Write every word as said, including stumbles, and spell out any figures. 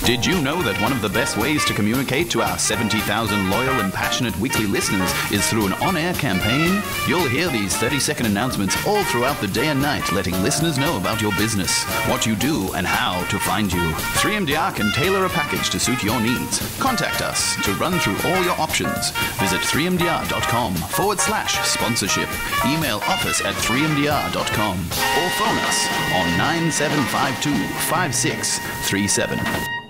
Did you know that one of the best ways to communicate to our seventy thousand loyal and passionate weekly listeners is through an on-air campaign? You'll hear these thirty-second announcements all throughout the day and night, letting listeners know about your business, what you do, and how to find you. three M D R can tailor a package to suit your needs. Contact us to run through all your options. Visit three M D R dot com forward slash sponsorship. Email office at three M D R dot com or phone us on nine seven five two five six three seven.